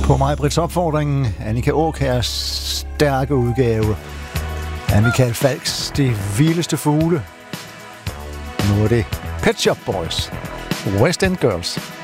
På Maj-Brits opfordring, Annika Aakjærs stærke udgave af Michael Falks De Vildeste Fugle. Nu er det Pet Shop Boys, West End Girls.